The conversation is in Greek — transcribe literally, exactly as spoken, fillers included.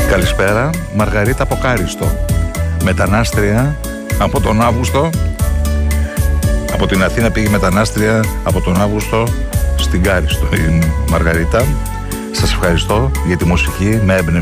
Καλησπέρα, Μαργαρίτα από Κάριστο. Μετανάστρια από τον Αύγουστο. Από την Αθήνα πήγε μετανάστρια από τον Αύγουστο στην Κάριστο η Μαργαρίτα. Σας ευχαριστώ για τη μουσική, με έμπνευση.